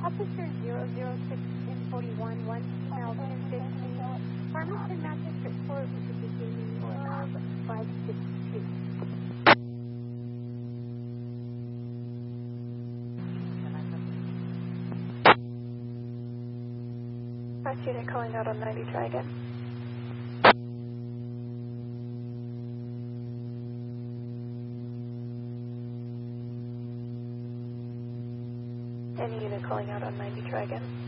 Officer 006 in 41, 1 female 1050. Farmington Magistrate Court with the beginning of 562. Last unit calling out on 90, try again. Any unit calling out on 90, try again.